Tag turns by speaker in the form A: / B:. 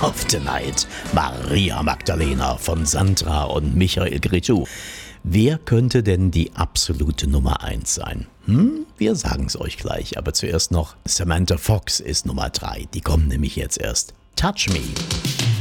A: of the Night. Maria Magdalena von Sandra und Michael Cretu. Wer könnte denn die absolute Nummer 1 sein? Wir sagen es euch gleich, aber zuerst noch Samantha Fox ist Nummer 3. Die kommt nämlich jetzt erst. Touch Me.